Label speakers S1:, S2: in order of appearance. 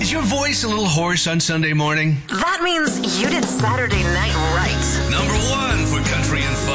S1: Is your voice a little hoarse on Sunday morning?
S2: That means you did Saturday night right.
S3: Number 1 for country and